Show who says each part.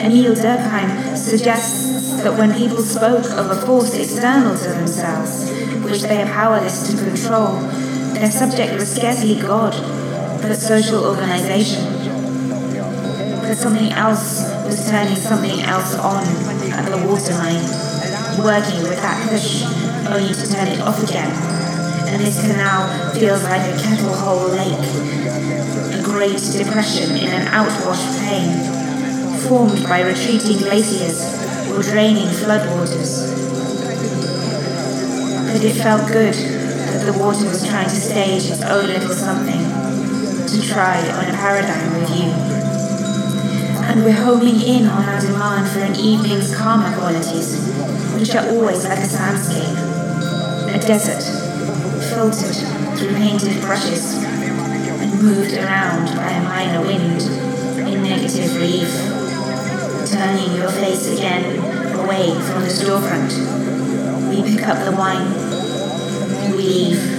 Speaker 1: Emile Durkheim suggests that when people spoke of a force external to themselves, which they are powerless to control, their subject was scarcely God, but social organization. That something else was turning something else on at the waterline, working with that push only to turn it off again. And this canal feels like a kettle hole lake, a great depression in an outwashed plain, formed by retreating glaciers or draining floodwaters. But it felt good that the water was trying to stage its own little something, to try on a paradigm review. And we're homing in on our demand for an evening's calmer qualities, which are always like a soundscape, a desert, filtered through painted brushes and moved around by a minor wind in negative relief, turning your face again away from the storefront. We pick up the wine, we leave.